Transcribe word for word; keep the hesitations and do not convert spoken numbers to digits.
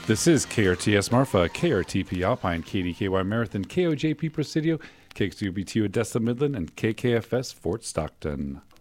This is K R T S Marfa, K R T P Alpine, K D K Y Marathon, K O J P Presidio, K X U B T Odessa Midland, and K K F S Fort Stockton.